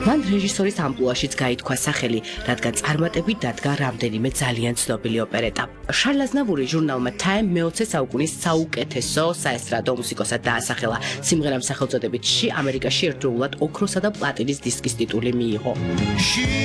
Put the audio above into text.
მან რეჟისორის ამპლუაშიც გაითქვა სახელი, რადგან წარმატებით დადგა რამდენიმე ძალიან ცნობილი ოპერეტა. შარლ აზნავური ჟურნალმა Time მე-20 საუკუნის საუკეთესო საესტრადო მუსიკოსად დაასახელა. სიმღერამ სახელწოდებითში ამერიკაში ერთდროულად ოქროსა და პლატინის დისკის ტიტული მიიღო.